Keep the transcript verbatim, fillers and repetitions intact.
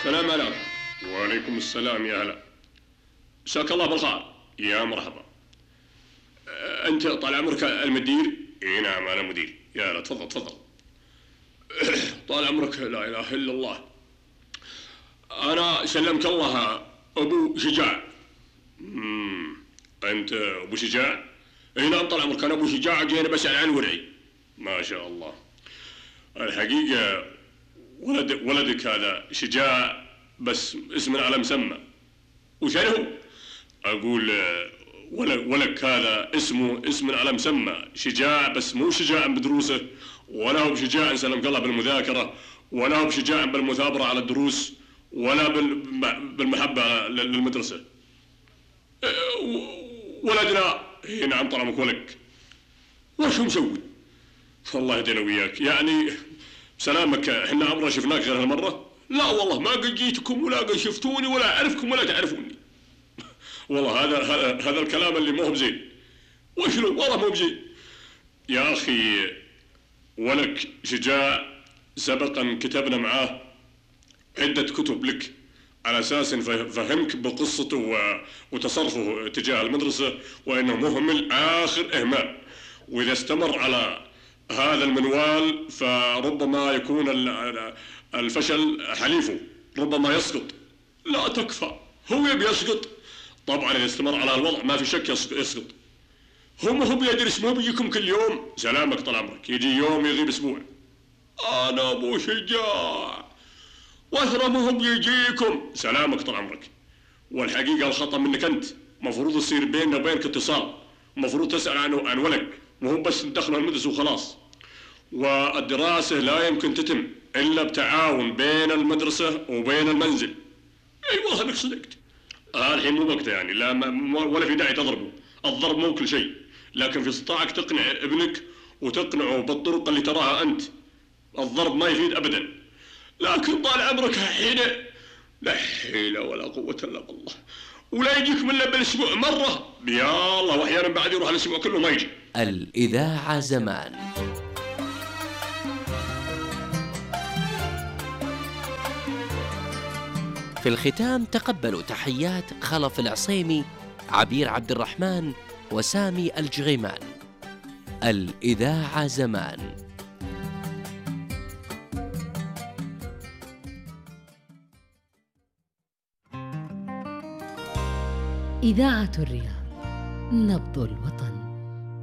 سلام عليكم. وعليكم السلام يا هلا. مساك الله بالخير. يا مرحبا. أنت طال عمرك المدير؟ إي نعم أنا مدير. يا هلا تفضل تفضل. طال عمرك. لا إله إلا الله. أنا سلمك الله أبو شجاع. امم أنت أبو شجاع؟ إي نعم طال عمرك أنا أبو شجاع، جينا بسأل عن ورعي. ما شاء الله. الحقيقة ولد ولدك هذا شجاع بس اسم على مسمى. وش هو؟ أقول ولد ولك هذا اسمه اسم على مسمى، شجاع بس مو شجاع بدروسه، ولا هو بشجاع سلمك الله بالمذاكرة، ولا هو بشجاع بالمثابرة على الدروس، ولا بالمحبة للمدرسة. ولدنا. اي نعم طال عمرك ولك. وش هو مسوي؟ الله يهدينا وياك. يعني بسلامك احنا عمرنا شفناك غير هالمرة؟ لا والله ما قد جيتكم ولا قد شفتوني ولا أعرفكم ولا تعرفوني. والله هذا هذا هذا الكلام اللي مو بزين. وشلو؟ والله مو بزين يا أخي. ولك شجاع سبقا كتبنا معاه عدة كتب لك على أساس نفهمك بقصته وتصرفه تجاه المدرسة، وإنه مهمل آخر إهمال، وإذا استمر على هذا المنوال فربما يكون الفشل حليفه، ربما يسقط. لا تكفى، هو يبي يسقط. طبعا إذا استمر على الوضع ما في شك يسقط. هم هو بيدرس مو بيجيكم كل يوم. سلامك طال عمرك، يجي يوم يغيب أسبوع. أنا أبو شجاع وأثرى مو هو بيجيكم. سلامك طال عمرك. والحقيقة الخطأ منك أنت، مفروض يصير بيننا وبينك اتصال، مفروض تسأل عنه عن ولك، مو بس ندخله المدرسة وخلاص. والدراسة لا يمكن تتم إلا بتعاون بين المدرسة وبين المنزل. أي والله إنك صدقت. هذا الحين مو وقته يعني، لا ولا في داعي تضربه. الضرب مو كل شيء، لكن في استطاعك تقنع ابنك وتقنعه بالطرق اللي تراها أنت. الضرب ما يفيد أبدا. لكن طال عمرك حين لا حيلة ولا قوة إلا بالله، ولا يجيك من بالأسبوع مرة. يا الله، وأحيانا بعد يروح الأسبوع كله ما يجي. الإذاعة زمان. في الختام تقبلوا تحيات خلف العصيمي، عبير عبد الرحمن، وسامي الجغيمان. الإذاعة زمان. إذاعة الرياض، نبض الوطن.